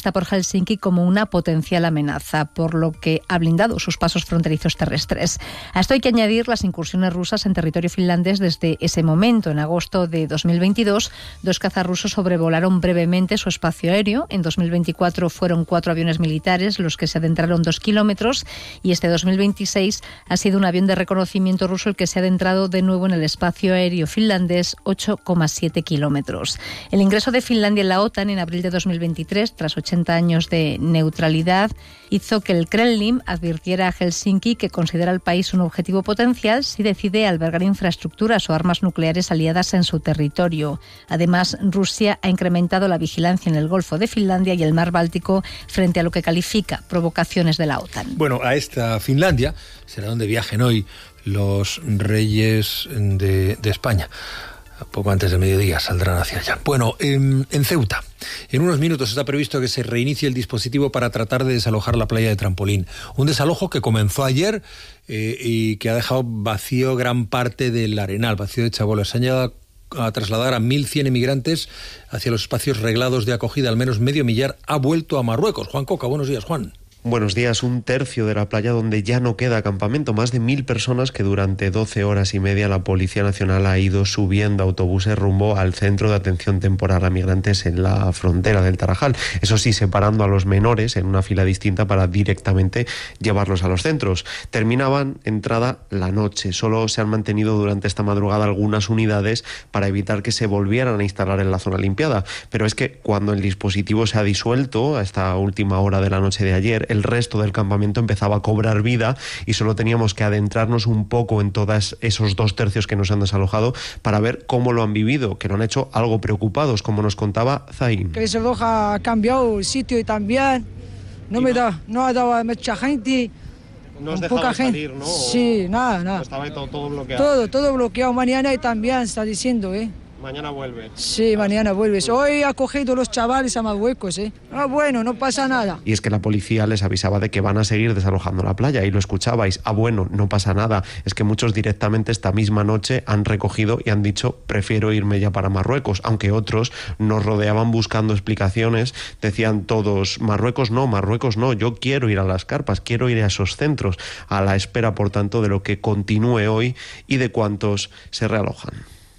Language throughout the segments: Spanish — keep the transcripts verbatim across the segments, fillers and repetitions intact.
vista por Helsinki como una potencial amenaza, por lo que ha blindado sus pasos fronterizos terrestres. A esto hay que añadir las incursiones rusas en territorio finlandés desde ese momento. En agosto de dos mil veintidós, dos cazas rusos sobrevolaron brevemente su espacio aéreo. En dos mil veinticuatro fueron cuatro aviones militares los que se adentraron dos kilómetros y este dos mil veintiséis ha sido un avión de reconocimiento ruso el que se ha adentrado de nuevo en el espacio aéreo finlandés, ocho coma siete kilómetros. El ingreso de Finlandia en la OTAN en abril de dos mil veintitrés, tras ochenta años de neutralidad, hizo que el Kremlin advirtiera a Helsinki que considera al país un objetivo potencial si decide albergar infraestructuras o armas nucleares aliadas en su territorio. Además, Rusia ha incrementado la vigilancia en el Golfo de Finlandia y el Mar Báltico frente a lo que califica provocaciones de la OTAN. Bueno, a esta Finlandia será donde viajen hoy los reyes de, de España. Poco antes del mediodía saldrán hacia allá. Bueno, en, en Ceuta, en unos minutos está previsto que se reinicie el dispositivo para tratar de desalojar la playa de Trampolín. Un desalojo que comenzó ayer eh, y que ha dejado vacío gran parte del Arenal, vacío de chabolas. Se han llegado a trasladar a mil cien emigrantes hacia los espacios reglados de acogida. Al menos medio millar ha vuelto a Marruecos. Juan Coca, buenos días, Juan. Buenos días. Un tercio de la playa donde ya no queda campamento. Más de mil personas que durante doce horas y media la Policía Nacional ha ido subiendo autobuses rumbo al centro de atención temporal a migrantes en la frontera del Tarajal. Eso sí, separando a los menores en una fila distinta para directamente llevarlos a los centros. Terminaban entrada la noche. Solo se han mantenido durante esta madrugada algunas unidades para evitar que se volvieran a instalar en la zona limpiada. Pero es que cuando el dispositivo se ha disuelto a esta última hora de la noche de ayer, el resto del campamento empezaba a cobrar vida y solo teníamos que adentrarnos un poco en todos esos dos tercios que nos han desalojado para ver cómo lo han vivido, que lo han hecho algo preocupados, como nos contaba Zain. Que se ha cambiado el sitio y también no me da, no ha dado mucha gente. No os dejaba salir, ¿no? Sí, nada, nada. Estaba todo, todo bloqueado. Todo, todo bloqueado. Mañana y también está diciendo, ¿eh? Mañana vuelve. Sí, mañana vuelves. Hoy ha cogido los chavales a Marruecos, ¿eh? Ah, bueno, no pasa nada. Y es que la policía les avisaba de que van a seguir desalojando la playa y lo escuchabais. Ah, bueno, no pasa nada. Es que muchos directamente esta misma noche han recogido y han dicho prefiero irme ya para Marruecos, aunque otros nos rodeaban buscando explicaciones. Decían todos, Marruecos no, Marruecos no, yo quiero ir a las carpas, quiero ir a esos centros, a la espera, por tanto, de lo que continúe hoy y de cuántos se realojan.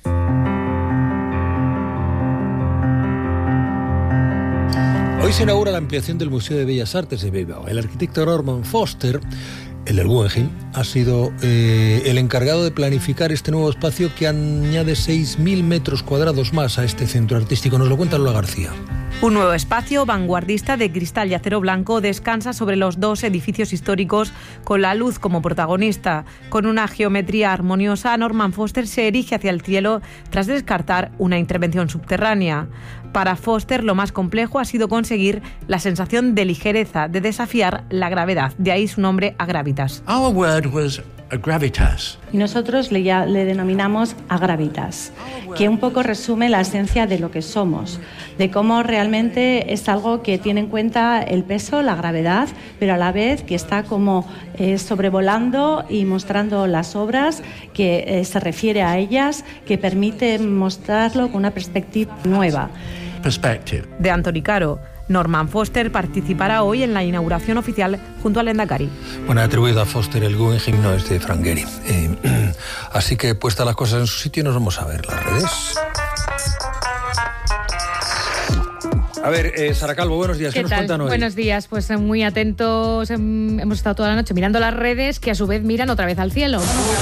Hoy se inaugura la ampliación del Museo de Bellas Artes de Bilbao. El arquitecto Norman Foster, el del Guggenheim, ha sido eh, el encargado de planificar este nuevo espacio que añade seis mil metros cuadrados más a este centro artístico. Nos lo cuenta Lola García. Un nuevo espacio vanguardista de cristal y acero blanco descansa sobre los dos edificios históricos con la luz como protagonista. Con una geometría armoniosa, Norman Foster se erige hacia el cielo tras descartar una intervención subterránea. Para Foster, lo más complejo ha sido conseguir la sensación de ligereza, de desafiar la gravedad. De ahí su nombre, Agravitas. Our word was Agravitas. Y nosotros le, ya, le denominamos Agravitas, que un poco resume la esencia de lo que somos, de cómo realmente es algo que tiene en cuenta el peso, la gravedad, pero a la vez que está como eh, sobrevolando y mostrando las obras, que eh, se refiere a ellas, que permite mostrarlo con una perspectiva nueva. Perspective. De Antoni Caro. Norman Foster participará hoy en la inauguración oficial junto al Lehendakari. Bueno, atribuido a Foster, el Guggenheim no es de Frank Gehry. Eh, así que puestas las cosas en su sitio, nos vamos a ver las redes. A ver, eh, Sara Calvo, buenos días. ¿Qué, ¿Qué nos cuentan hoy? Buenos días, pues muy atentos. Hemos estado toda la noche mirando las redes que a su vez miran otra vez al cielo.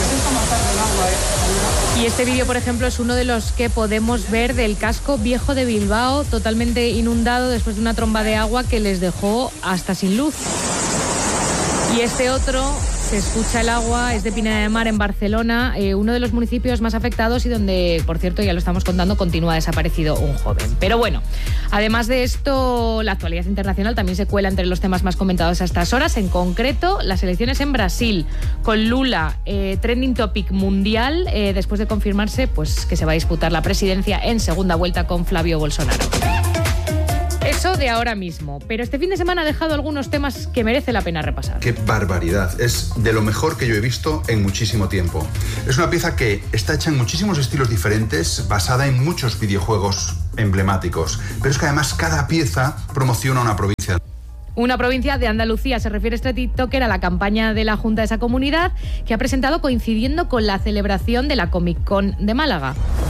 Y este vídeo, por ejemplo, es uno de los que podemos ver del casco viejo de Bilbao, totalmente inundado después de una tromba de agua que les dejó hasta sin luz. Y este otro, se escucha el agua, es de Pineda de Mar, en Barcelona, eh, uno de los municipios más afectados y donde, por cierto, ya lo estamos contando, continúa desaparecido un joven. Pero bueno, además de esto, la actualidad internacional también se cuela entre los temas más comentados a estas horas, en concreto las elecciones en Brasil, con Lula eh, trending topic mundial, eh, después de confirmarse pues, que se va a disputar la presidencia en segunda vuelta con Flavio Bolsonaro. Eso de ahora mismo, pero este fin de semana ha dejado algunos temas que merece la pena repasar. ¡Qué barbaridad! Es de lo mejor que yo he visto en muchísimo tiempo. Es una pieza que está hecha en muchísimos estilos diferentes, basada en muchos videojuegos emblemáticos, pero es que además cada pieza promociona una provincia Una provincia de Andalucía, se refiere este TikToker a la campaña de la Junta de esa comunidad que ha presentado coincidiendo con la celebración de la Comic Con de Málaga.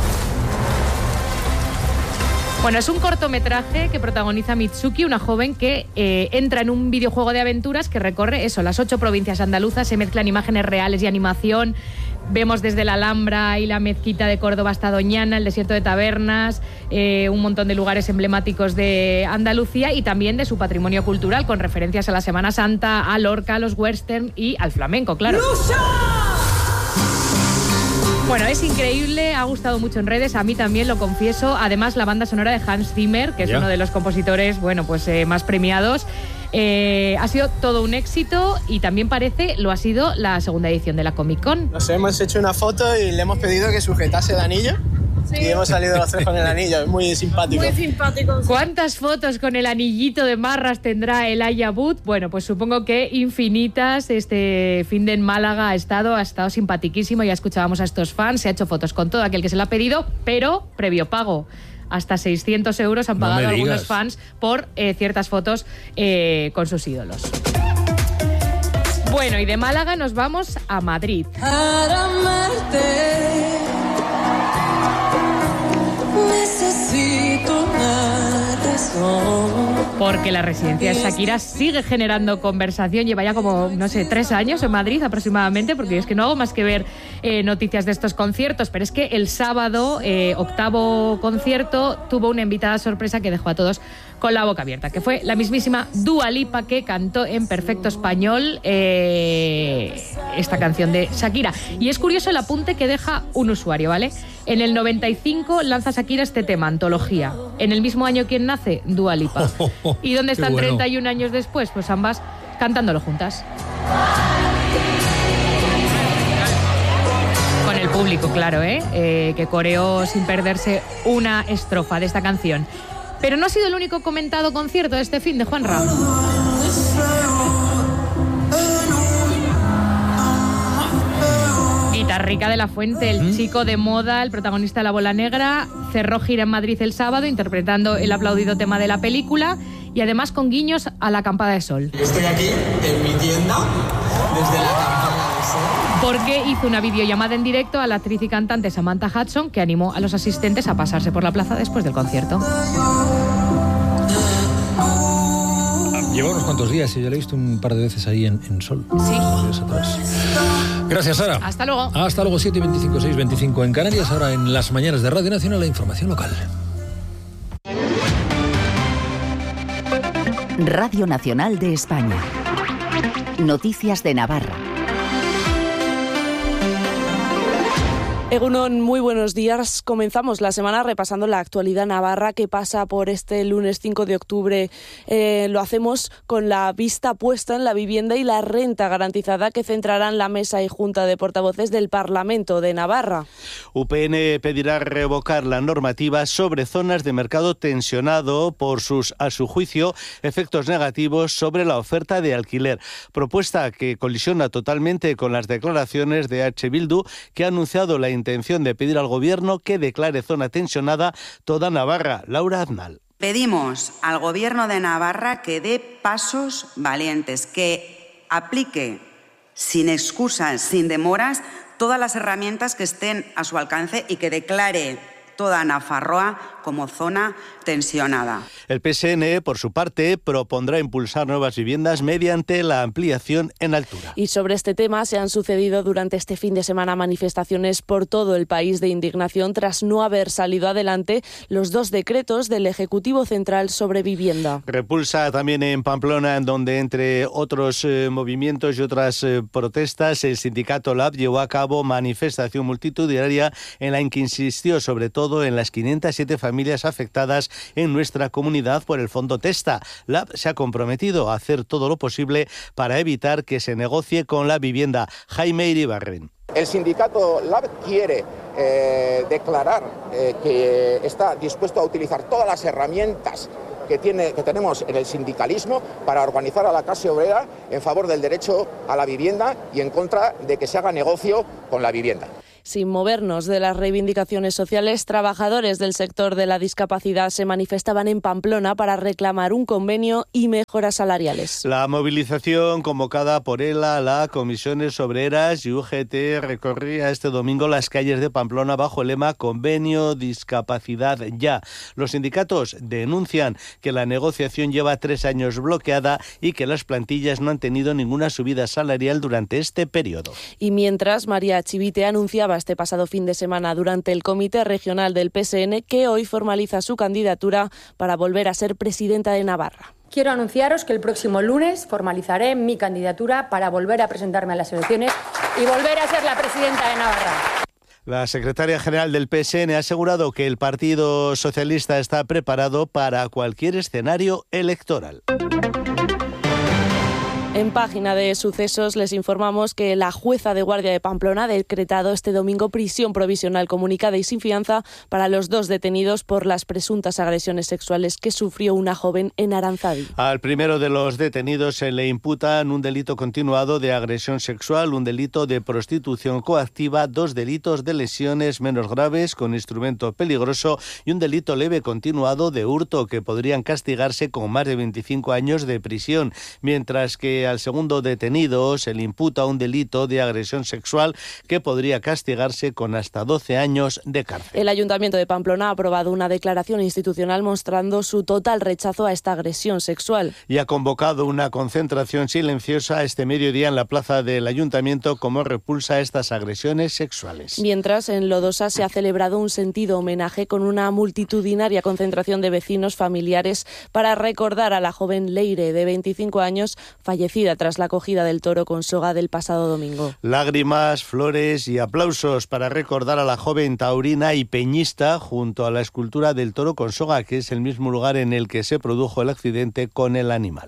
Bueno, es un cortometraje que protagoniza Mitsuki, una joven que eh, entra en un videojuego de aventuras que recorre eso, las ocho provincias andaluzas, se mezclan imágenes reales y animación. Vemos desde la Alhambra y la Mezquita de Córdoba hasta Doñana, el desierto de Tabernas, eh, un montón de lugares emblemáticos de Andalucía y también de su patrimonio cultural, con referencias a la Semana Santa, a Lorca, a los western y al flamenco, claro. ¡Lucha! Bueno, es increíble, ha gustado mucho en redes, a mí también, lo confieso. Además, la banda sonora de Hans Zimmer, que es yeah. uno de los compositores, bueno, pues eh, más premiados, eh, ha sido todo un éxito y también parece lo ha sido la segunda edición de la Comic Con. Nos hemos hecho una foto y le hemos pedido que sujetase el anillo. Sí. Y hemos salido los tres con el anillo, es muy simpático. Muy simpático. ¿Cuántas fotos con el anillito de Marras tendrá el Elijah Wood? Bueno, pues supongo que infinitas. Este fin de en Málaga ha estado, ha estado simpatiquísimo. Ya escuchábamos a estos fans, se ha hecho fotos con todo aquel que se lo ha pedido, pero previo pago. Hasta seiscientos euros han pagado no algunos fans por eh, ciertas fotos eh, con sus ídolos. Bueno, y de Málaga nos vamos a Madrid. Para amarte. Necesito una razón. Porque la residencia de Shakira sigue generando conversación. Lleva ya como, no sé, tres años en Madrid aproximadamente, porque es que no hago más que ver eh, noticias de estos conciertos. Pero es que el sábado, eh, octavo concierto, tuvo una invitada sorpresa que dejó a todos con la boca abierta, que fue la mismísima Dua Lipa, que cantó en perfecto español eh, esta canción de Shakira. Y es curioso el apunte que deja un usuario, ¿vale? En el noventa y cinco lanza Shakira este tema, Antología. En el mismo año, ¿quién nace? Dua Lipa. Oh, oh, oh, ¿Y dónde están bueno. treinta y un años después? Pues ambas cantándolo juntas. Con el público, claro, ¿eh? eh que coreó sin perderse una estrofa de esta canción. Pero no ha sido el único comentado concierto de este fin de Juanra. Guitarrica de la Fuente, el chico de moda, el protagonista de La Bola Negra, cerró gira en Madrid el sábado interpretando el aplaudido tema de la película y además con guiños a la Acampada de Sol. Estoy aquí en mi tienda desde la Acampada de Sol. Porque hizo una videollamada en directo a la actriz y cantante Samantha Hudson, que animó a los asistentes a pasarse por la plaza después del concierto. Lleva unos cuantos días y yo le he visto un par de veces ahí en, en Sol. Sí. Gracias, Sara. Hasta luego. Hasta luego, siete y veinticinco, seis y veinticinco en Canarias. Ahora en las mañanas de Radio Nacional, la información local. Radio Nacional de España. Noticias de Navarra. Egunon, muy buenos días. Comenzamos la semana repasando la actualidad navarra que pasa por este lunes cinco de octubre. Eh, lo hacemos con la vista puesta en la vivienda y la renta garantizada que centrarán la mesa y junta de portavoces del Parlamento de Navarra. U P N pedirá revocar la normativa sobre zonas de mercado tensionado por sus, a su juicio, efectos negativos sobre la oferta de alquiler. Propuesta que colisiona totalmente con las declaraciones de H. Bildu, que ha anunciado la intención de pedir al Gobierno que declare zona tensionada toda Navarra. Laura Aznal. Pedimos al Gobierno de Navarra que dé pasos valientes, que aplique sin excusas, sin demoras, todas las herramientas que estén a su alcance y que declare toda Nafarroa como zona tensionada. El P S N, por su parte, propondrá impulsar nuevas viviendas mediante la ampliación en altura. Y sobre este tema se han sucedido durante este fin de semana manifestaciones por todo el país de indignación tras no haber salido adelante los dos decretos del Ejecutivo Central sobre vivienda. Repulsa también en Pamplona, en donde, entre otros eh, movimientos y otras eh, protestas, el sindicato LAB llevó a cabo manifestación multitudinaria en la que insistió sobre todo en las quinientas siete familias afectadas en nuestra comunidad por el fondo Testa. LAB se ha comprometido a hacer todo lo posible para evitar que se negocie con la vivienda. Jaime Iribarren. El sindicato LAB quiere eh, declarar eh, que está dispuesto a utilizar todas las herramientas que, tiene, que tenemos en el sindicalismo para organizar a la clase obrera en favor del derecho a la vivienda y en contra de que se haga negocio con la vivienda. Sin movernos de las reivindicaciones sociales, trabajadores del sector de la discapacidad se manifestaban en Pamplona para reclamar un convenio y mejoras salariales. La movilización convocada por ELA, la Comisiones Obreras y U G T recorría este domingo las calles de Pamplona bajo el lema Convenio Discapacidad Ya. Los sindicatos denuncian que la negociación lleva tres años bloqueada y que las plantillas no han tenido ninguna subida salarial durante este periodo. Y mientras, María Chivite anunciaba este pasado fin de semana durante el Comité Regional del P S N que hoy formaliza su candidatura para volver a ser presidenta de Navarra. Quiero anunciaros que el próximo lunes formalizaré mi candidatura para volver a presentarme a las elecciones y volver a ser la presidenta de Navarra. La secretaria general del P S N ha asegurado que el Partido Socialista está preparado para cualquier escenario electoral. En página de sucesos les informamos que la jueza de guardia de Pamplona ha decretado este domingo prisión provisional comunicada y sin fianza para los dos detenidos por las presuntas agresiones sexuales que sufrió una joven en Aranzadi. Al primero de los detenidos se le imputan un delito continuado de agresión sexual, un delito de prostitución coactiva, dos delitos de lesiones menos graves con instrumento peligroso y un delito leve continuado de hurto que podrían castigarse con más de veinticinco años de prisión, mientras que al segundo detenido se le imputa un delito de agresión sexual que podría castigarse con hasta doce años de cárcel. El Ayuntamiento de Pamplona ha aprobado una declaración institucional mostrando su total rechazo a esta agresión sexual. Y ha convocado una concentración silenciosa este mediodía en la plaza del Ayuntamiento como repulsa a estas agresiones sexuales. Mientras, en Lodosa se ha celebrado un sentido homenaje con una multitudinaria concentración de vecinos familiares para recordar a la joven Leire, de veinticinco años, fallecida tras la acogida del toro con soga del pasado domingo. Lágrimas, flores y aplausos para recordar a la joven taurina y peñista junto a la escultura del toro con soga, que es el mismo lugar en el que se produjo el accidente con el animal.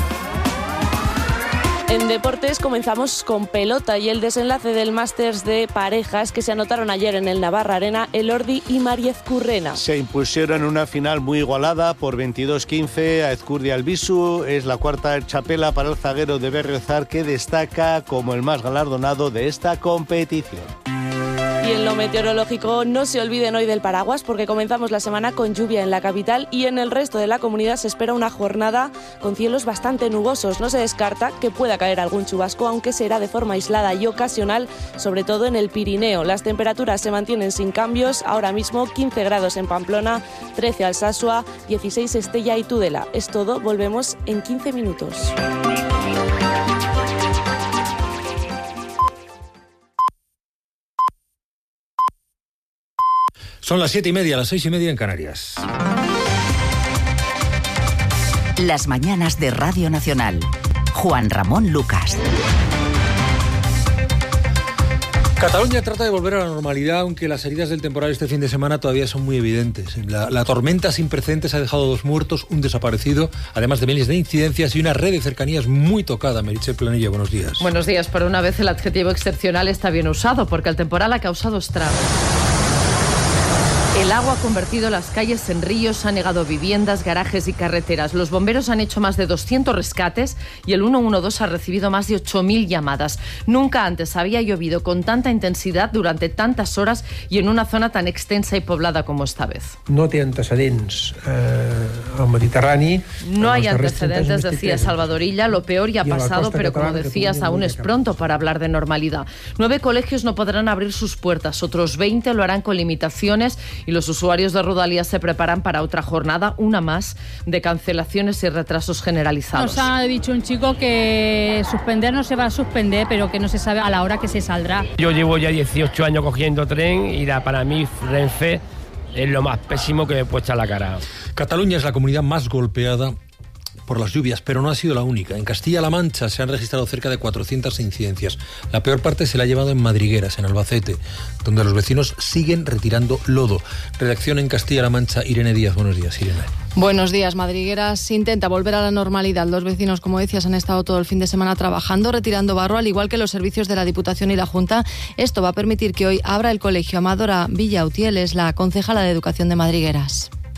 En deportes comenzamos con pelota y el desenlace del Masters de parejas que se anotaron ayer en el Navarra Arena, Elordi y María Ezcurrena. Se impusieron en una final muy igualada por veintidós quince a Ezcurdi Albisu. Es la cuarta chapela para el zaguero de Berriozar, que destaca como el más galardonado de esta competición. Y en lo meteorológico, no se olviden hoy del paraguas porque comenzamos la semana con lluvia en la capital y en el resto de la comunidad se espera una jornada con cielos bastante nubosos. No se descarta que pueda caer algún chubasco, aunque será de forma aislada y ocasional, sobre todo en el Pirineo. Las temperaturas se mantienen sin cambios, ahora mismo quince grados en Pamplona, trece Alsasua, dieciséis Estella y Tudela. Es todo, volvemos en quince minutos. Son las siete y media, las seis y media en Canarias. Las mañanas de Radio Nacional. Juan Ramón Lucas. Cataluña trata de volver a la normalidad, aunque las heridas del temporal este fin de semana todavía son muy evidentes. La, la tormenta sin precedentes ha dejado dos muertos, un desaparecido, además de miles de incidencias y una red de cercanías muy tocada. Meritxell Planilla, buenos días. Buenos días. Por una vez el adjetivo excepcional está bien usado, porque el temporal ha causado estragos. El agua ha convertido las calles en ríos, ha negado viviendas, garajes y carreteras. Los bomberos han hecho más de doscientos rescates y el ciento doce ha recibido más de ocho mil llamadas. Nunca antes había llovido con tanta intensidad durante tantas horas y en una zona tan extensa y poblada como esta vez. No té antecedents eh, al Mediterrani. No hay antecedentes, decía Salvador Illa. Lo peor ya ha pasado, pero como decías, aún es pronto para hablar de normalidad. Nueve colegios no podrán abrir sus puertas, otros veinte lo harán con limitaciones y los usuarios de Rodalías se preparan para otra jornada, una más, de cancelaciones y retrasos generalizados. Nos ha dicho un chico que suspender no se va a suspender, pero que no se sabe a la hora que se saldrá. Yo llevo ya dieciocho años cogiendo tren y la, para mí Renfe es lo más pésimo que me he puesto a la cara. Cataluña es la comunidad más golpeada por las lluvias, pero no ha sido la única. En Castilla-La Mancha se han registrado cerca de cuatrocientas incidencias. La peor parte se la ha llevado en Madrigueras, en Albacete, donde los vecinos siguen retirando lodo. Redacción en Castilla-La Mancha, Irene Díaz. Buenos días, Irene. Buenos días. Madrigueras intenta volver a la normalidad. Los vecinos, como decías, han estado todo el fin de semana trabajando, retirando barro, al igual que los servicios de la Diputación y la Junta. Esto va a permitir que hoy abra el colegio. Amadora Villautiel es la concejala de Educación de Madrigueras.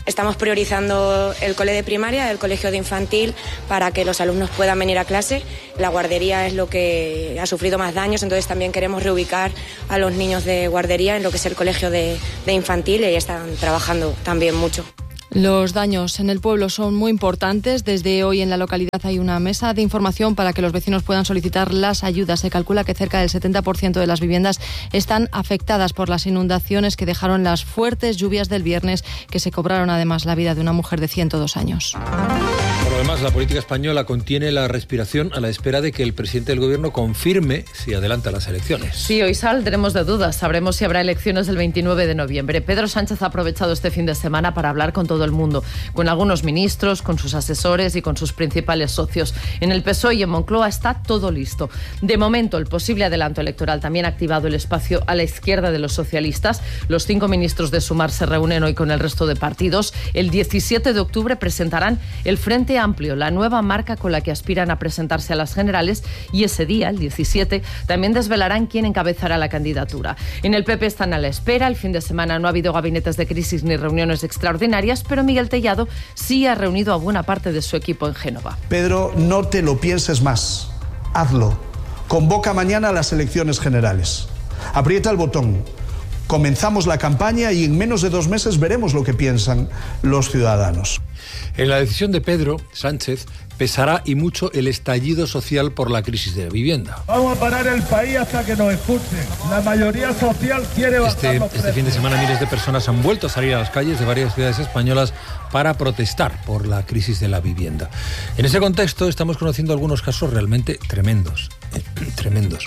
Estamos priorizando el cole de primaria, el colegio de infantil, para que los alumnos puedan venir a clase. La guardería es lo que ha sufrido más daños, entonces también queremos reubicar a los niños de guardería en lo que es el colegio de, de infantil, y ahí están trabajando también mucho. Los daños en el pueblo son muy importantes. Desde hoy en la localidad hay una mesa de información para que los vecinos puedan solicitar las ayudas. Se calcula que cerca del setenta por ciento de las viviendas están afectadas por las inundaciones que dejaron las fuertes lluvias del viernes, que se cobraron además la vida de una mujer de ciento dos años. Por lo demás, la política española contiene la respiración a la espera de que el presidente del gobierno confirme si adelanta las elecciones. Sí, hoy saldremos de dudas. Sabremos si habrá elecciones el veintinueve de noviembre. Pedro Sánchez ha aprovechado este fin de semana para hablar con todo el mundo, con algunos ministros, con sus asesores y con sus principales socios. En el P S O E y en Moncloa está todo listo. De momento, el posible adelanto electoral también ha activado el espacio a la izquierda de los socialistas. Los cinco ministros de Sumar se reúnen hoy con el resto de partidos. El diecisiete de octubre presentarán el Frente Amplio, la nueva marca con la que aspiran a presentarse a las generales, y ese día, el diecisiete, también desvelarán quién encabezará la candidatura. En el P P están a la espera. El fin de semana no ha habido gabinetes de crisis ni reuniones extraordinarias, pero Miguel Tellado sí ha reunido a buena parte de su equipo en Génova. Pedro, no te lo pienses más. Hazlo. Convoca mañana las elecciones generales. Aprieta el botón. Comenzamos la campaña y en menos de dos meses veremos lo que piensan los ciudadanos. En la decisión de Pedro Sánchez pesará y mucho el estallido social por la crisis de la vivienda. Vamos a parar el país hasta que nos escuchen. La mayoría social quiere bajar este, los precios. Este fin de semana miles de personas han vuelto a salir a las calles de varias ciudades españolas para protestar por la crisis de la vivienda. En ese contexto estamos conociendo algunos casos realmente tremendos, eh, tremendos.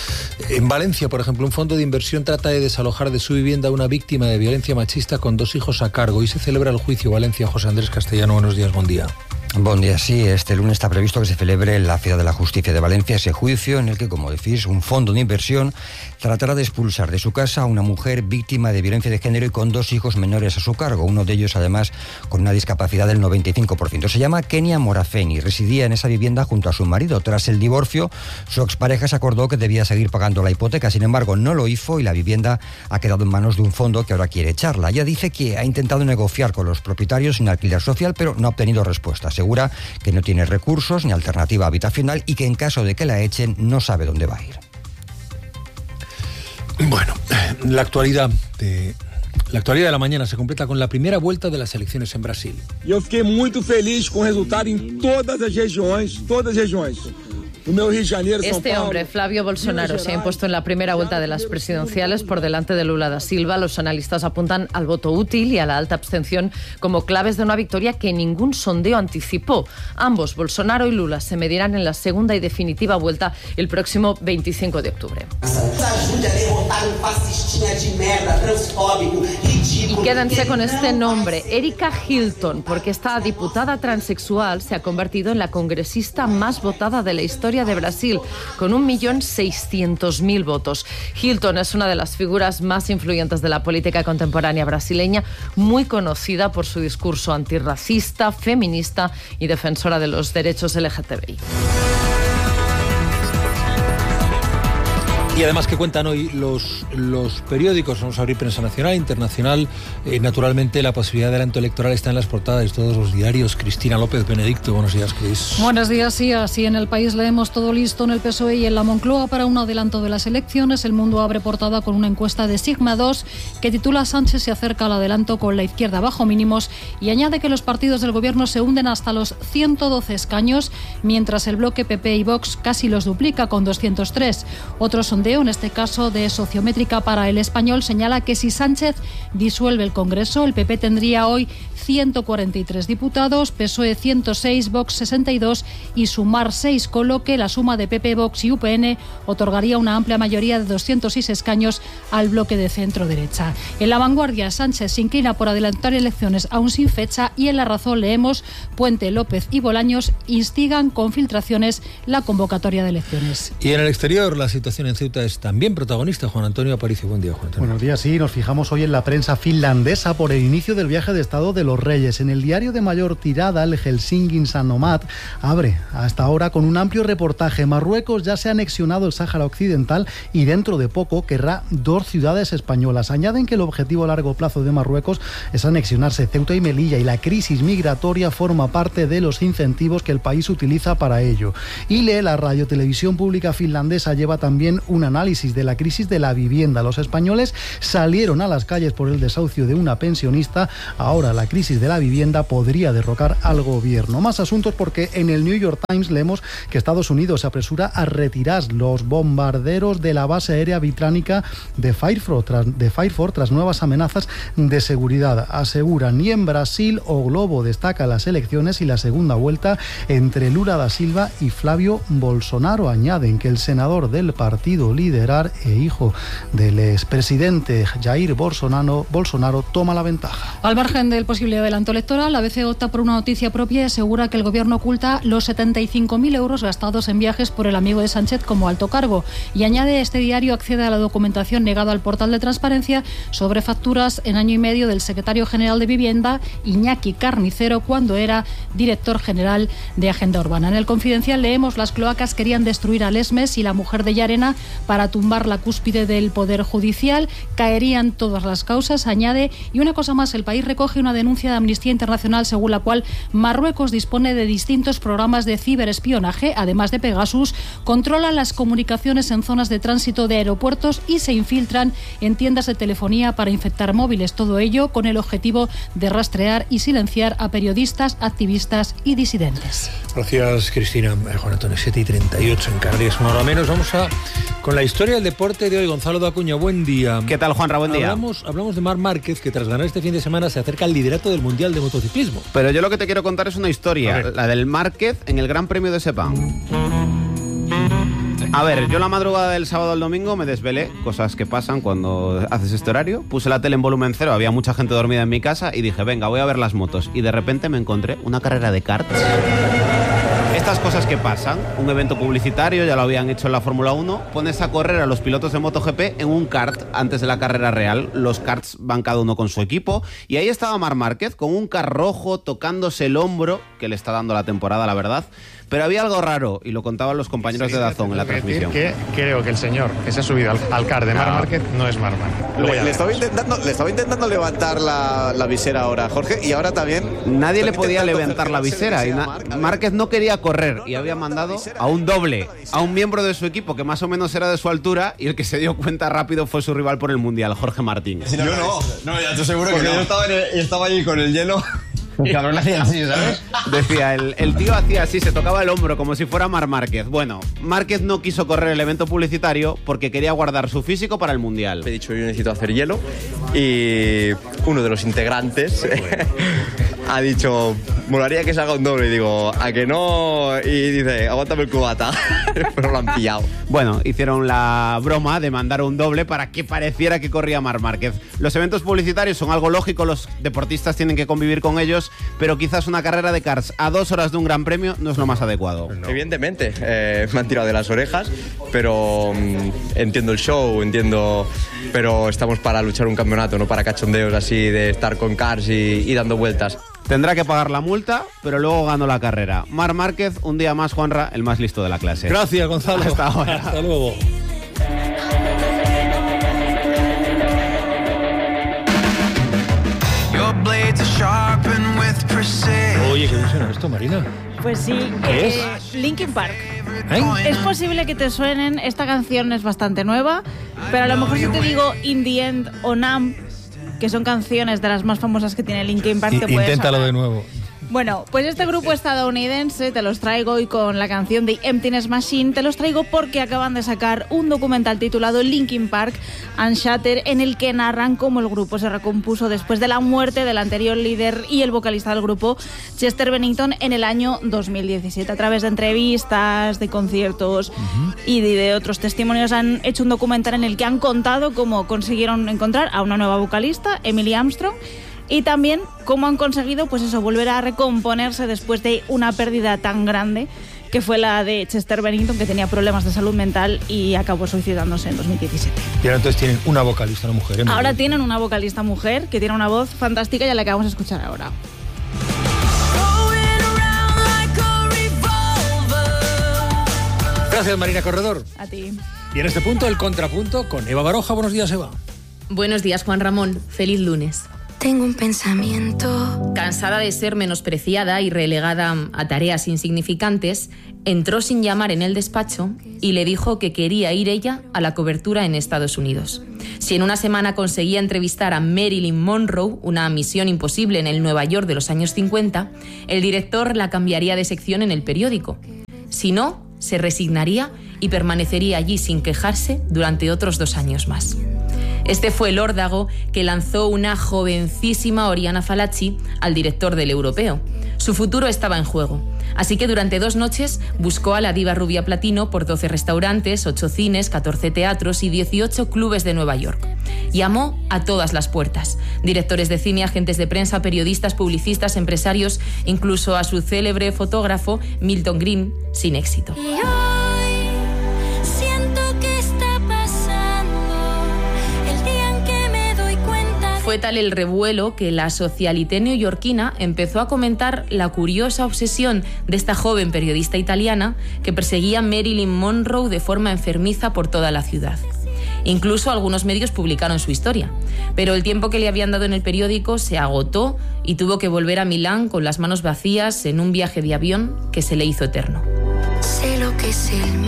En Valencia, por ejemplo, un fondo de inversión trata de desalojar de su vivienda a una víctima de violencia machista con dos hijos a cargo. Y se celebra el juicio. Valencia, José Andrés Castellano, buenos días, buen día. Buen día, sí. Este lunes está previsto que se celebre en la Ciudad de la Justicia de Valencia ese juicio en el que, como decís, un fondo de inversión tratará de expulsar de su casa a una mujer víctima de violencia de género y con dos hijos menores a su cargo, uno de ellos además con una discapacidad del noventa y cinco por ciento. Se llama Kenia Morafeni, residía en esa vivienda junto a su marido. Tras el divorcio, su expareja se acordó que debía seguir pagando la hipoteca, sin embargo no lo hizo y la vivienda ha quedado en manos de un fondo que ahora quiere echarla. Ella dice que ha intentado negociar con los propietarios en alquiler social, pero no ha obtenido respuesta. Asegura que no tiene recursos ni alternativa habitacional y que en caso de que la echen no sabe dónde va a ir. Bueno, la actualidad de La actualidad de la mañana se completa con la primera vuelta de las elecciones en Brasil. Eu fiquei muito feliz com o resultado em todas as regiões, todas as regiões. Este hombre, Flavio Bolsonaro, se ha impuesto en la primera vuelta de las presidenciales por delante de Lula da Silva. Los analistas apuntan al voto útil y a la alta abstención como claves de una victoria que ningún sondeo anticipó. Ambos, Bolsonaro y Lula, se medirán en la segunda y definitiva vuelta el próximo veinticinco de octubre. Y quédense con este nombre, Erika Hilton, porque esta diputada transexual se ha convertido en la congresista más votada de la historia de Brasil, con un millón seiscientos mil votos. Hilton es una de las figuras más influyentes de la política contemporánea brasileña, muy conocida por su discurso antirracista, feminista y defensora de los derechos L G T B I. Y además que cuentan hoy los, los periódicos, vamos a abrir prensa nacional, internacional, eh, naturalmente la posibilidad de adelanto electoral está en las portadas de todos los diarios. Cristina López Benedicto, buenos días, Cris. Buenos días, sí, así en El País leemos todo listo en el P S O E y en la Moncloa para un adelanto de las elecciones. El Mundo abre portada con una encuesta de Sigma dos que titula Sánchez se acerca al adelanto con la izquierda bajo mínimos y añade que los partidos del gobierno se hunden hasta los ciento doce escaños, mientras el bloque P P y Vox casi los duplica con doscientos tres. Otros son en este caso de Sociométrica para El Español, señala que si Sánchez disuelve el Congreso, el P P tendría hoy ciento cuarenta y tres diputados, P S O E ciento seis, Vox sesenta y dos y Sumar seis, con lo que la suma de P P, Vox y U P N otorgaría una amplia mayoría de doscientos seis escaños al bloque de centro-derecha. En La Vanguardia, Sánchez se inclina por adelantar elecciones aún sin fecha y en La Razón leemos Puente, López y Bolaños instigan con filtraciones la convocatoria de elecciones. Y en el exterior, la situación en Ceuta Ceuta es también protagonista. Juan Antonio Aparicio, buen día, Juan Antonio. Buenos días, sí, nos fijamos hoy en la prensa finlandesa por el inicio del viaje de Estado de los Reyes. En el diario de mayor tirada, el Helsingin Sanomat, abre hasta ahora con un amplio reportaje. Marruecos ya se ha anexionado el Sáhara Occidental y dentro de poco querrá dos ciudades españolas. Añaden que el objetivo a largo plazo de Marruecos es anexionarse Ceuta y Melilla y la crisis migratoria forma parte de los incentivos que el país utiliza para ello. Y lee la Radio Televisión Pública finlandesa lleva también un análisis de la crisis de la vivienda. Los españoles salieron a las calles por el desahucio de una pensionista. Ahora la crisis de la vivienda podría derrocar al gobierno. Más asuntos porque en el New York Times leemos que Estados Unidos se apresura a retirar los bombarderos de la base aérea británica de Fairford tras, de Fairford tras nuevas amenazas de seguridad. Aseguran ni en Brasil o Globo destaca las elecciones y la segunda vuelta entre Lula da Silva y Flavio Bolsonaro. Añaden que el senador del partido Liderar e hijo del expresidente Jair Bolsonaro, Bolsonaro toma la ventaja. Al margen del posible adelanto electoral, la A B C opta por una noticia propia y asegura que el gobierno oculta los setenta y cinco mil euros gastados en viajes por el amigo de Sánchez como alto cargo. Y añade, este diario accede a la documentación negada al portal de transparencia sobre facturas en año y medio del secretario general de Vivienda, Iñaki Carnicero, cuando era director general de Agenda Urbana. En el Confidencial leemos: las cloacas querían destruir a Lesmes y la mujer de Llarena para tumbar la cúspide del Poder Judicial. Caerían todas las causas, añade. Y una cosa más, El País recoge una denuncia de Amnistía Internacional según la cual Marruecos dispone de distintos programas de ciberespionaje, además de Pegasus, controla las comunicaciones en zonas de tránsito de aeropuertos y se infiltran en tiendas de telefonía para infectar móviles. Todo ello con el objetivo de rastrear y silenciar a periodistas, activistas y disidentes. Gracias, Cristina. Eh, Juan Antonio, siete y treinta y ocho en Canarias, una hora menos. Vamos a con la historia del deporte de hoy. Gonzalo de Acuña, buen día. ¿Qué tal, Juanra? Buen día. Hablamos, hablamos de Marc Márquez, que tras ganar este fin de semana se acerca al liderato del Mundial de Motociclismo. Pero yo lo que te quiero contar es una historia, la del Márquez en el Gran Premio de Sepang. A ver, yo la madrugada del sábado al domingo me desvelé, cosas que pasan cuando haces este horario. Puse la tele en volumen cero, había mucha gente dormida en mi casa y dije, venga, voy a ver las motos. Y de repente me encontré una carrera de karts. Estas cosas que pasan, un evento publicitario, ya lo habían hecho en la Fórmula uno, pones a correr a los pilotos de MotoGP en un kart antes de la carrera real. Los karts van cada uno con su equipo y ahí estaba Marc Márquez con un kart rojo tocándose el hombro, que le está dando la temporada, la verdad. Pero había algo raro, y lo contaban los compañeros sí, de Dazón en la transmisión. Que creo que el señor que se ha subido al, al car de Marc Márquez no es Marc Márquez. Le, le, estaba intentando, le estaba intentando levantar la, la visera ahora, Jorge, y ahora también... Nadie le podía levantar la visera. Y na, Márquez no quería correr y había mandado a un doble, a un miembro de su equipo que más o menos era de su altura, y el que se dio cuenta rápido fue su rival por el Mundial, Jorge Martín. Yo no, no, ya te aseguro que no. Yo estaba, el, estaba allí con el hielo... El cabrón le hacía así, ¿sabes? Decía, el, el tío hacía así, se tocaba el hombro como si fuera Marc Márquez. Bueno, Márquez no quiso correr el evento publicitario porque quería guardar su físico para el Mundial. He dicho, yo necesito hacer hielo, y uno de los integrantes ha dicho, molaría que se haga un doble. Y digo, ¿a que no? Y dice, aguántame el cubata. Pero lo han pillado. Bueno, hicieron la broma de mandar un doble para que pareciera que corría Marc Márquez. Los eventos publicitarios son algo lógico, los deportistas tienen que convivir con ellos, pero quizás una carrera de karts a dos horas de un gran premio no es lo más adecuado. No. Evidentemente, eh, me han tirado de las orejas, pero um, entiendo el show, entiendo, pero estamos para luchar un campeonato, no para cachondeos así de estar con karts y, y dando vueltas. Tendrá que pagar la multa, pero luego ganó la carrera. Marc Márquez, un día más, Juanra, el más listo de la clase. Gracias, Gonzalo. Hasta ahora. Hasta luego. Oye, ¿qué suena esto, Marina? Pues sí, ¿Qué eh, es? Linkin Park. ¿Eh? Es posible que te suenen, esta canción es bastante nueva, pero a lo mejor si te digo In the End o Numb, que son canciones de las más famosas que tiene Linkin Park, te puedes Inténtalo sonar. de nuevo. Bueno, pues este grupo estadounidense te los traigo hoy con la canción de Emptiness Machine. Te los traigo porque acaban de sacar un documental titulado Linkin Park Unshattered, en el que narran cómo el grupo se recompuso después de la muerte del anterior líder y el vocalista del grupo, Chester Bennington, en el año dos mil diecisiete. A través de entrevistas, de conciertos uh-huh. y de, de otros testimonios han hecho un documental en el que han contado cómo consiguieron encontrar a una nueva vocalista, Emily Armstrong, y también cómo han conseguido, pues eso, volver a recomponerse después de una pérdida tan grande que fue la de Chester Bennington, que tenía problemas de salud mental y acabó suicidándose en dos mil diecisiete. Y ahora entonces tienen una vocalista, una mujer, ¿eh? Ahora tienen una vocalista mujer que tiene una voz fantástica y a la que vamos a escuchar ahora. Gracias, Marina Corredor. A ti. Y en este punto, el contrapunto con Eva Baroja. Buenos días, Eva. Buenos días, Juan Ramón. Feliz lunes. Tengo un pensamiento. Cansada de ser menospreciada y relegada a tareas insignificantes, entró sin llamar en el despacho y le dijo que quería ir ella a la cobertura en Estados Unidos. Si en una semana conseguía entrevistar a Marilyn Monroe, una misión imposible en el Nueva York de los años cincuenta, el director la cambiaría de sección en el periódico. Si no, se resignaría y permanecería allí sin quejarse durante otros dos años más. Este fue el órdago que lanzó una jovencísima Oriana Fallaci al director del Europeo. Su futuro estaba en juego. Así que durante dos noches buscó a la diva rubia platino por doce restaurantes, ocho cines, catorce teatros y dieciocho clubes de Nueva York. Llamó a todas las puertas. Directores de cine, agentes de prensa, periodistas, publicistas, empresarios, incluso a su célebre fotógrafo Milton Green, sin éxito. Fue tal el revuelo que la socialité neoyorquina empezó a comentar la curiosa obsesión de esta joven periodista italiana que perseguía a Marilyn Monroe de forma enfermiza por toda la ciudad. Incluso algunos medios publicaron su historia, pero el tiempo que le habían dado en el periódico se agotó y tuvo que volver a Milán con las manos vacías en un viaje de avión que se le hizo eterno. Sé lo que es el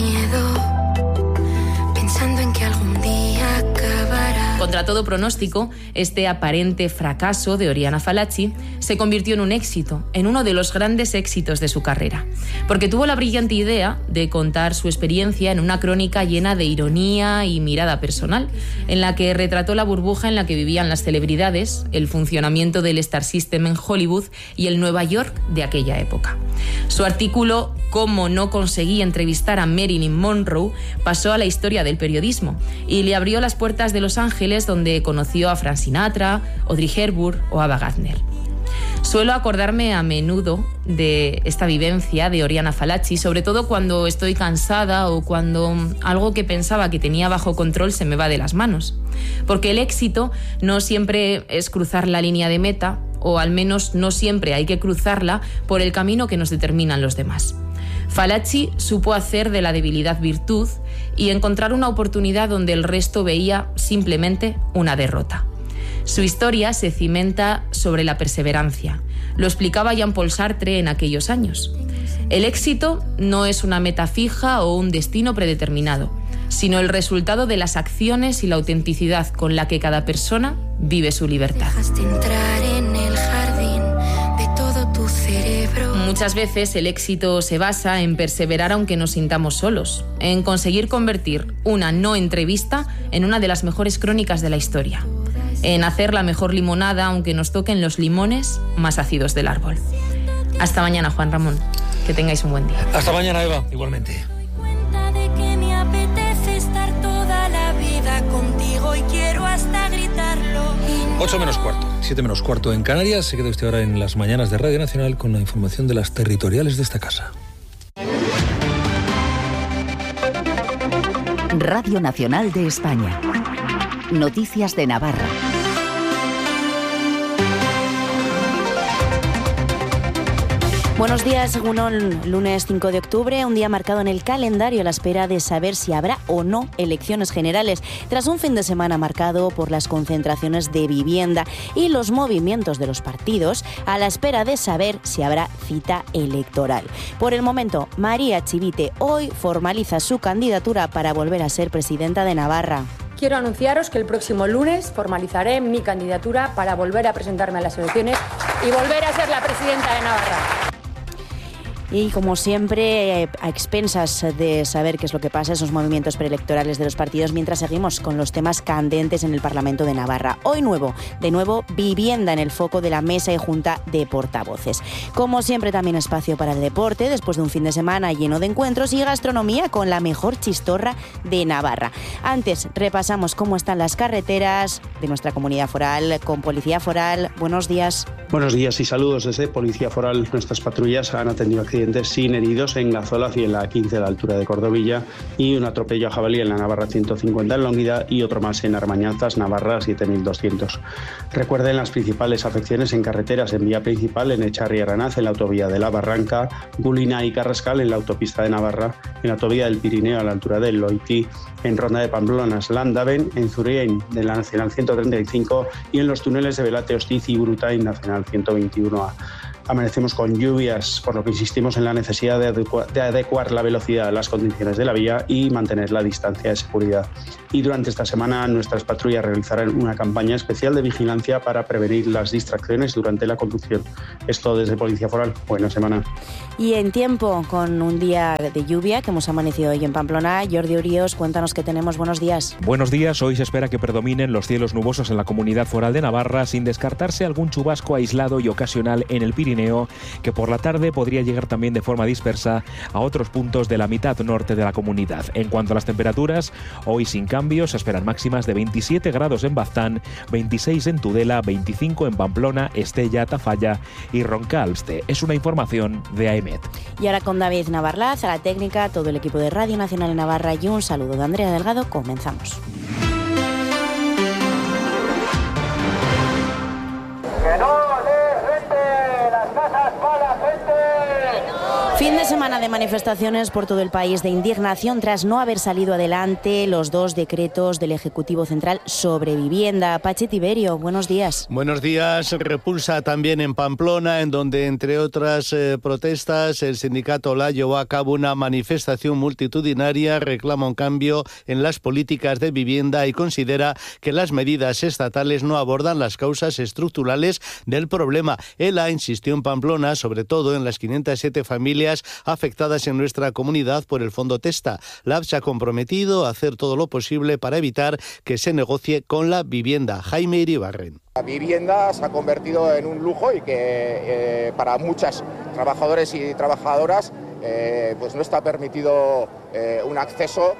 miedo, pensando en que algún día acabará. Contra todo pronóstico, este aparente fracaso de Oriana Fallaci se convirtió en un éxito, en uno de los grandes éxitos de su carrera, porque tuvo la brillante idea de contar su experiencia en una crónica llena de ironía y mirada personal, en la que retrató la burbuja en la que vivían las celebridades, el funcionamiento del Star System en Hollywood y el Nueva York de aquella época. Su artículo «Cómo no conseguí entrevistar a Marilyn Monroe» pasó a la historia del periodismo y le abrió las puertas de Los Ángeles, donde conoció a Frank Sinatra, Audrey Hepburn o Ava Gardner. Suelo acordarme a menudo de esta vivencia de Oriana Fallaci, sobre todo cuando estoy cansada o cuando algo que pensaba que tenía bajo control se me va de las manos. Porque el éxito no siempre es cruzar la línea de meta, o al menos no siempre hay que cruzarla por el camino que nos determinan los demás. Fallaci supo hacer de la debilidad virtud y encontrar una oportunidad donde el resto veía simplemente una derrota. Su historia se cimenta sobre la perseverancia. Lo explicaba Jean-Paul Sartre en aquellos años. El éxito no es una meta fija o un destino predeterminado, sino el resultado de las acciones y la autenticidad con la que cada persona vive su libertad. Dejaste entrar en el jardín de todo tu cerebro. Muchas veces el éxito se basa en perseverar aunque nos sintamos solos, en conseguir convertir una no entrevista en una de las mejores crónicas de la historia, en hacer la mejor limonada aunque nos toquen los limones más ácidos del árbol. Hasta mañana, Juan Ramón. Que tengáis un buen día. Hasta mañana, Eva. Igualmente. De que me apetece estar toda la vida contigo y quiero hasta gritarlo. ocho menos cuarto, siete menos cuarto en Canarias. Se queda usted ahora en las mañanas de Radio Nacional con la información de las territoriales de esta casa. Radio Nacional de España. Noticias de Navarra. Buenos días, Egunon, lunes cinco de octubre, un día marcado en el calendario a la espera de saber si habrá o no elecciones generales, tras un fin de semana marcado por las concentraciones de vivienda y los movimientos de los partidos, a la espera de saber si habrá cita electoral. Por el momento, María Chivite hoy formaliza su candidatura para volver a ser presidenta de Navarra. Quiero anunciaros que el próximo lunes formalizaré mi candidatura para volver a presentarme a las elecciones y volver a ser la presidenta de Navarra. Y como siempre, a expensas de saber qué es lo que pasa, esos movimientos preelectorales de los partidos, mientras seguimos con los temas candentes en el Parlamento de Navarra. Hoy nuevo, de nuevo, vivienda en el foco de la mesa y junta de portavoces. Como siempre, también espacio para el deporte, después de un fin de semana lleno de encuentros, y gastronomía con la mejor chistorra de Navarra. Antes, repasamos cómo están las carreteras de nuestra comunidad foral con Policía Foral. Buenos días. Buenos días y saludos desde Policía Foral. Nuestras patrullas han atendido accidentes sin heridos en Gazolaz y en la quince a la altura de Cordovilla, y un atropello a jabalí en la Navarra ciento cincuenta en Longida y otro más en Armañazas, Navarra siete mil doscientos. Recuerden las principales afecciones en carreteras: en vía principal en Echarri y Aranaz, en la autovía de la Barranca, Gulina y Carrascal en la autopista de Navarra, en la autovía del Pirineo a la altura del Loití, en Ronda de Pamplona, Landaven, en Zurien de la Nacional ciento treinta y cinco y en los túneles de Velate, Hostiz y Urutaín Nacional ciento veintiuno A. Amanecemos con lluvias, por lo que insistimos en la necesidad de, adecua- de adecuar la velocidad a las condiciones de la vía y mantener la distancia de seguridad. Y durante esta semana nuestras patrullas realizarán una campaña especial de vigilancia para prevenir las distracciones durante la conducción. Esto desde Policía Foral. Buena semana. Y en tiempo, con un día de lluvia que hemos amanecido hoy en Pamplona, Jordi Urios, cuéntanos qué tenemos. Buenos días. Buenos días. Hoy se espera que predominen los cielos nubosos en la Comunidad Foral de Navarra, sin descartarse algún chubasco aislado y ocasional en el Pirineo, que por la tarde podría llegar también de forma dispersa a otros puntos de la mitad norte de la comunidad. En cuanto a las temperaturas, hoy sin cambios, se esperan máximas de veintisiete grados en Baztán, veintiséis en Tudela, veinticinco en Pamplona, Estella, Tafalla y Roncalste. Es una información de A E M E T. Y ahora con David Navarlaz, a la técnica, todo el equipo de Radio Nacional en Navarra y un saludo de Andrea Delgado. Comenzamos. Fin de semana de manifestaciones por todo el país de indignación tras no haber salido adelante los dos decretos del Ejecutivo Central sobre vivienda. Pachi Tiberio, buenos días. Buenos días. Repulsa también en Pamplona, en donde, entre otras eh, protestas, el sindicato L A llevó a cabo una manifestación multitudinaria, reclama un cambio en las políticas de vivienda y considera que las medidas estatales no abordan las causas estructurales del problema. L A insistió en Pamplona, sobre todo en las quinientas siete familias afectadas en nuestra comunidad por el Fondo Testa. L A B se ha comprometido a hacer todo lo posible para evitar que se negocie con la vivienda. Jaime Iribarren. La vivienda se ha convertido en un lujo y que eh, para muchos trabajadores y trabajadoras eh, pues no está permitido eh, un acceso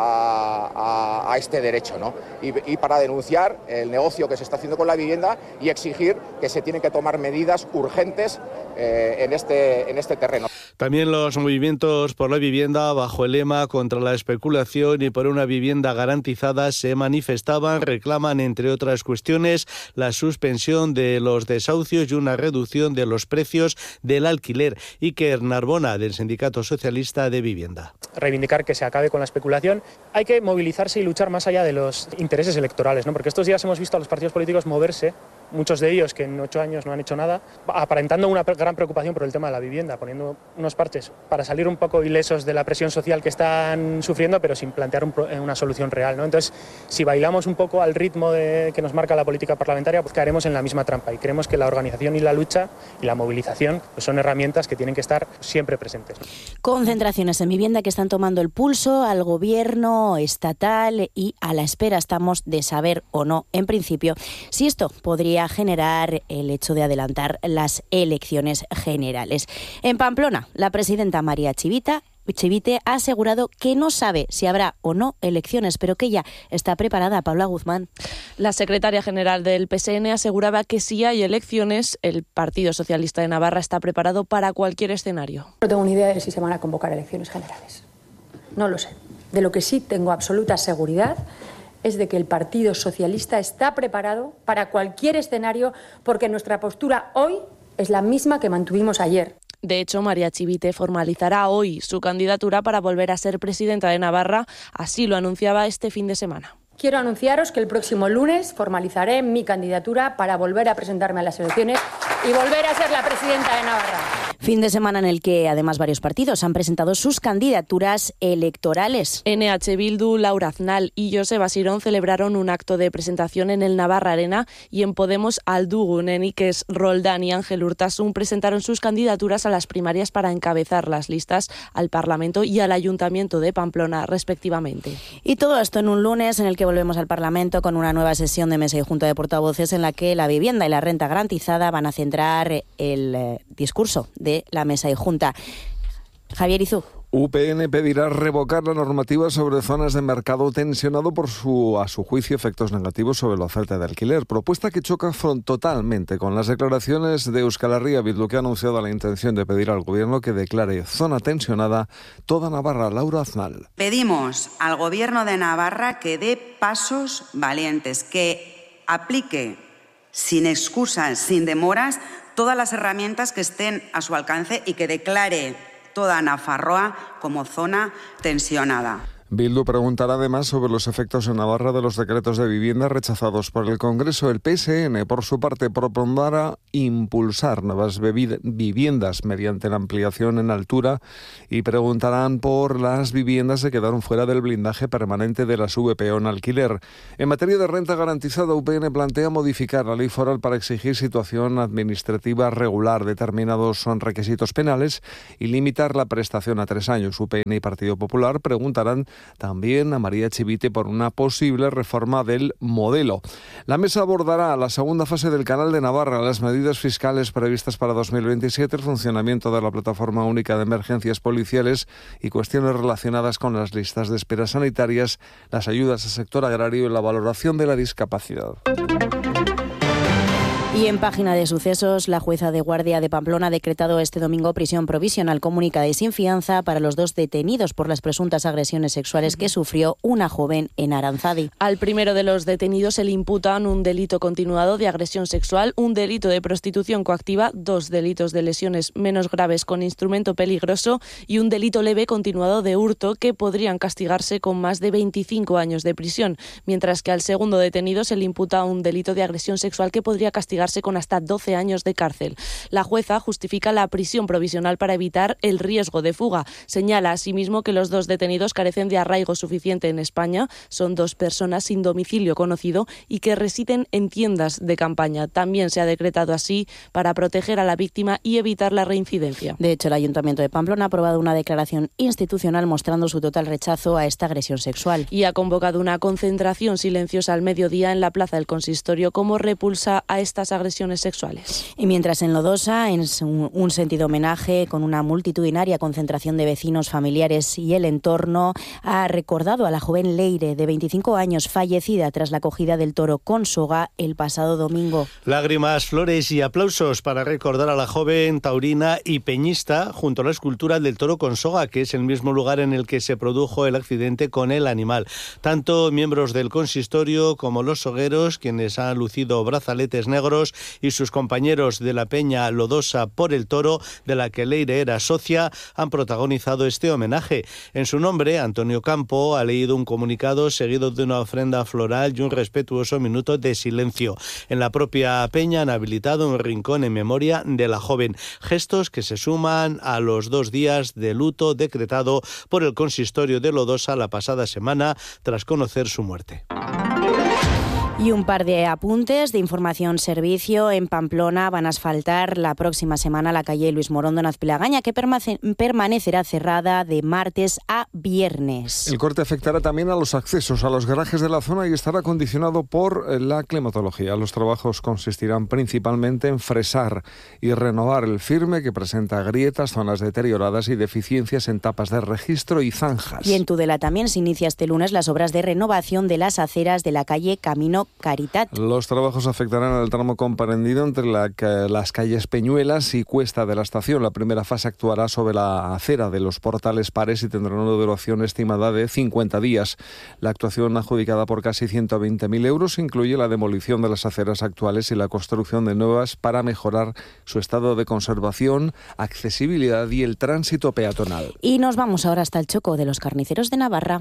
A, a, a este derecho, ¿no? Y, y para denunciar el negocio que se está haciendo con la vivienda y exigir que se tienen que tomar medidas urgentes eh, en, este, en este terreno. También los movimientos por la vivienda bajo el lema contra la especulación y por una vivienda garantizada se manifestaban, reclaman, entre otras cuestiones, la suspensión de los desahucios y una reducción de los precios del alquiler. Iker Narbona, del Sindicato Socialista de Vivienda. Reivindicar que se acabe con la especulación. Hay que movilizarse y luchar más allá de los intereses electorales, ¿no? Porque estos días hemos visto a los partidos políticos moverse, muchos de ellos que en ocho años no han hecho nada, aparentando una gran preocupación por el tema de la vivienda, poniendo unos parches para salir un poco ilesos de la presión social que están sufriendo, pero sin plantear un, una solución real, ¿no? Entonces, si bailamos un poco al ritmo de, que nos marca la política parlamentaria, pues caeremos en la misma trampa, y creemos que la organización y la lucha y la movilización pues son herramientas que tienen que estar siempre presentes. Concentraciones en vivienda que están tomando el pulso al gobierno estatal, y a la espera estamos de saber o no, en principio, si esto podría generar el hecho de adelantar las elecciones generales. En Pamplona, la presidenta María Chivita Chivite ha asegurado que no sabe si habrá o no elecciones, pero que ella está preparada. Paula Guzmán. La secretaria general del P S N aseguraba que si hay elecciones, el Partido Socialista de Navarra está preparado para cualquier escenario. No tengo ni idea de si se van a convocar elecciones generales. No lo sé. De lo que sí tengo absoluta seguridad es de que el Partido Socialista está preparado para cualquier escenario, porque nuestra postura hoy es la misma que mantuvimos ayer. De hecho, María Chivite formalizará hoy su candidatura para volver a ser presidenta de Navarra. Así lo anunciaba este fin de semana. Quiero anunciaros que el próximo lunes formalizaré mi candidatura para volver a presentarme a las elecciones y volver a ser la presidenta de Navarra. Fin de semana en el que además varios partidos han presentado sus candidaturas electorales. N H Bildu, Laura Aznal y Joseba Sirón celebraron un acto de presentación en el Navarra Arena, y en Podemos Aldugun, Enikes Roldán y Ángel Urtasun presentaron sus candidaturas a las primarias para encabezar las listas al Parlamento y al Ayuntamiento de Pamplona, respectivamente. Y todo esto en un lunes en el que volvemos al Parlamento con una nueva sesión de mesa y junta de portavoces en la que la vivienda y la renta garantizada van a centrar el eh, discurso de la mesa y junta. Javier Izú. U P N pedirá revocar la normativa sobre zonas de mercado tensionado por su, a su juicio, efectos negativos sobre la oferta de alquiler. Propuesta que choca totalmente con las declaraciones de Euskal Herria Bildu, que ha anunciado la intención de pedir al gobierno que declare zona tensionada toda Navarra. Laura Aznal. Pedimos al gobierno de Navarra que dé pasos valientes, que aplique sin excusas, sin demoras, todas las herramientas que estén a su alcance y que declare toda Nafarroa como zona tensionada. Bildu preguntará además sobre los efectos en Navarra de los decretos de vivienda rechazados por el Congreso. El P S N, por su parte, propondrá impulsar nuevas viviendas mediante la ampliación en altura y preguntarán por las viviendas que quedaron fuera del blindaje permanente de las V P O en alquiler. En materia de renta garantizada, U P N plantea modificar la ley foral para exigir situación administrativa regular, determinados son requisitos penales y limitar la prestación a tres años. U P N y Partido Popular preguntarán también a María Chivite por una posible reforma del modelo. La mesa abordará la segunda fase del Canal de Navarra, las medidas fiscales previstas para dos mil veintisiete, el funcionamiento de la Plataforma Única de Emergencias Policiales y cuestiones relacionadas con las listas de espera sanitarias, las ayudas al sector agrario y la valoración de la discapacidad. Y en página de sucesos, la jueza de guardia de Pamplona ha decretado este domingo prisión provisional comunicada y sin fianza para los dos detenidos por las presuntas agresiones sexuales que sufrió una joven en Aranzadi. Al primero de los detenidos se le imputan un delito continuado de agresión sexual, un delito de prostitución coactiva, dos delitos de lesiones menos graves con instrumento peligroso y un delito leve continuado de hurto que podrían castigarse con más de veinticinco años de prisión, mientras que al segundo detenido se le imputa un delito de agresión sexual que podría castigarse con hasta doce años de cárcel. La jueza justifica la prisión provisional para evitar el riesgo de fuga. Señala asimismo que los dos detenidos carecen de arraigo suficiente en España, son dos personas sin domicilio conocido y que residen en tiendas de campaña. También se ha decretado así para proteger a la víctima y evitar la reincidencia. De hecho, el Ayuntamiento de Pamplona ha aprobado una declaración institucional mostrando su total rechazo a esta agresión sexual. Y ha convocado una concentración silenciosa al mediodía en la plaza del Consistorio como repulsa a estas agresiones sexuales. Y mientras en Lodosa, en un sentido homenaje con una multitudinaria concentración de vecinos, familiares y el entorno, ha recordado a la joven Leire, de veinticinco años, fallecida tras la cogida del toro con soga el pasado domingo. Lágrimas, flores y aplausos para recordar a la joven taurina y peñista junto a la escultura del toro con soga, que es el mismo lugar en el que se produjo el accidente con el animal. Tanto miembros del consistorio como los sogueros, quienes han lucido brazaletes negros, y sus compañeros de la Peña Lodosa por el Toro, de la que Leire era socia, han protagonizado este homenaje. En su nombre, Antonio Campo ha leído un comunicado seguido de una ofrenda floral y un respetuoso minuto de silencio. En la propia Peña han habilitado un rincón en memoria de la joven, gestos que se suman a los dos días de luto decretado por el consistorio de Lodosa la pasada semana tras conocer su muerte. Y un par de apuntes de información servicio. En Pamplona van a asfaltar la próxima semana la calle Luis Morondo en Azpilagaña, que permanecerá cerrada de martes a viernes. El corte afectará también a los accesos a los garajes de la zona y estará condicionado por la climatología. Los trabajos consistirán principalmente en fresar y renovar el firme, que presenta grietas, zonas deterioradas y deficiencias en tapas de registro y zanjas. Y en Tudela también se inicia este lunes las obras de renovación de las aceras de la calle Camino Caritat. Los trabajos afectarán al tramo comprendido entre la, las calles Peñuelas y Cuesta de la Estación. La primera fase actuará sobre la acera de los Portales Pares y tendrá una duración estimada de cincuenta días. La actuación, adjudicada por casi ciento veinte mil euros, incluye la demolición de las aceras actuales y la construcción de nuevas para mejorar su estado de conservación, accesibilidad y el tránsito peatonal. Y nos vamos ahora hasta el Choco de los Carniceros de Navarra.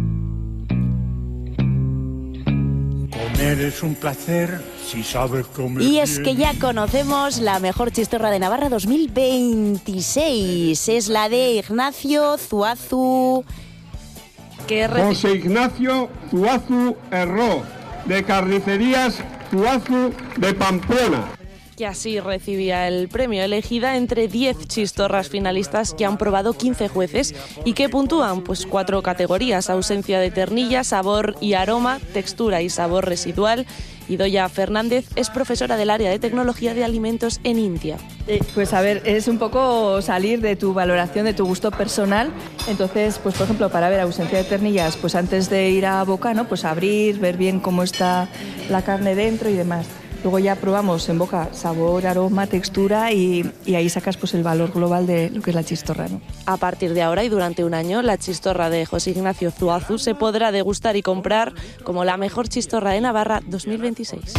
Comer es un placer si sabes comer. Y es que ya conocemos la mejor chistorra de Navarra dos mil veintiséis. Es la de Ignacio Zuazu. ¿Qué José Ignacio Zuazu Erró, de Carnicerías Zuazu de Pamplona. que así recibía el premio, elegida entre diez chistorras finalistas que han probado quince jueces y que puntúan pues cuatro categorías: ausencia de ternilla, sabor y aroma, textura y sabor residual. Idoia Fernández es profesora del área de tecnología de alimentos en India. Eh, pues a ver, es un poco salir de tu valoración, de tu gusto personal. Entonces, pues por ejemplo, para ver ausencia de ternillas, pues antes de ir a boca, ¿no? Pues abrir, ver bien cómo está la carne dentro y demás. Luego ya probamos en boca sabor, aroma, textura y, y ahí sacas pues el valor global de lo que es la chistorra, ¿no? A partir de ahora y durante un año, la chistorra de José Ignacio Zuazu se podrá degustar y comprar como la mejor chistorra de Navarra dos mil veintiséis.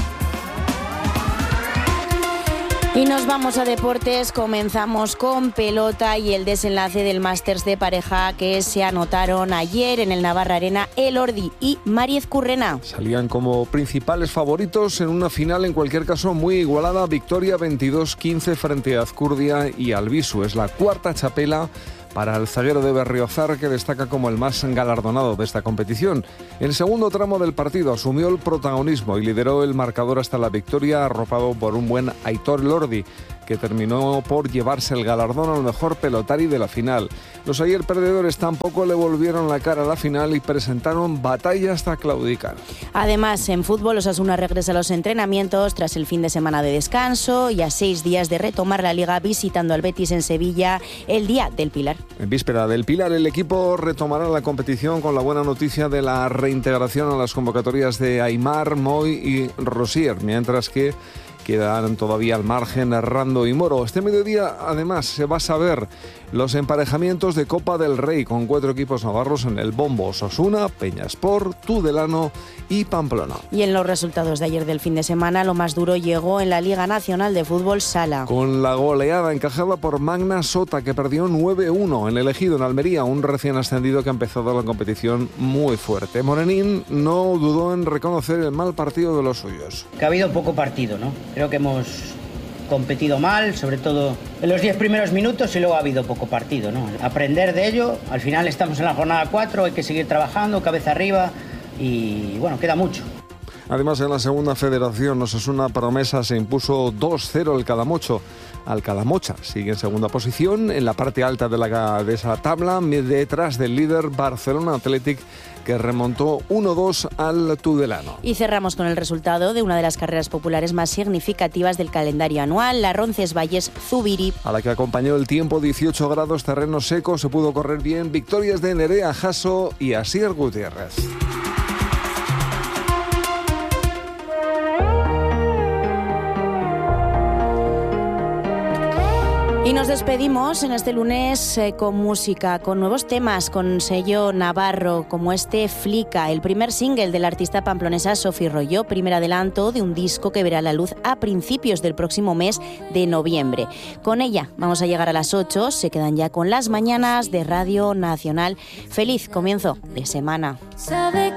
Y nos vamos a deportes, comenzamos con pelota y el desenlace del Masters de pareja que se anotaron ayer en el Navarra Arena Elordi y Mari Ezcurrena. Salían como principales favoritos en una final, en cualquier caso muy igualada, victoria veintidós quince frente a Azcurdia y Albisu. Es la cuarta txapela para el zaguero de Berriozar, que destaca como el más galardonado de esta competición. En el segundo tramo del partido asumió el protagonismo y lideró el marcador hasta la victoria, arropado por un buen Aitor Elordi, que terminó por llevarse el galardón al mejor pelotari de la final. Los ayer perdedores tampoco le volvieron la cara a la final y presentaron batalla hasta claudicar. Además, en fútbol, Osasuna regresa a los entrenamientos tras el fin de semana de descanso y a seis días de retomar la Liga, visitando al Betis en Sevilla el día del Pilar. En víspera del Pilar, el equipo retomará la competición con la buena noticia de la reintegración a las convocatorias de Aimar, Moy y Rosier, mientras que quedan todavía al margen Rando y Moro. Este mediodía, además, se va a saber los emparejamientos de Copa del Rey con cuatro equipos navarros en el bombo: Osasuna, Peñaspor, Tudelano y Pamplona. Y en los resultados de ayer del fin de semana, lo más duro llegó en la Liga Nacional de Fútbol Sala. Con la goleada encajada por Magna Sota, que perdió nueve uno en el Ejido, en Almería, un recién ascendido que ha empezado la competición muy fuerte. Morenín no dudó en reconocer el mal partido de los suyos. Que ha habido poco partido, ¿no? Creo que hemos competido mal, sobre todo en los diez primeros minutos, y luego ha habido poco partido, ¿no? Aprender de ello. Al final estamos en la jornada cuatro, hay que seguir trabajando, cabeza arriba, y bueno, queda mucho. Además, en la segunda federación, Osasuna Promesa se impuso dos cero al Calamocho. Al Calamocha sigue en segunda posición en la parte alta de, la, de esa tabla, detrás del líder Barcelona Athletic, que remontó uno dos al Tudelano. Y cerramos con el resultado de una de las carreras populares más significativas del calendario anual, la Roncesvalles-Zubiri, a la que acompañó el tiempo, dieciocho grados, terreno seco, se pudo correr bien. Victorias de Nerea Jasso y Asier Gutiérrez. Y nos despedimos en este lunes eh, con música, con nuevos temas, con sello navarro, como este Flica, el primer single de la artista pamplonesa Sofi Royo, primer adelanto de un disco que verá la luz a principios del próximo mes de noviembre. Con ella vamos a llegar a las ocho, se quedan ya con las mañanas de Radio Nacional. Feliz comienzo de semana.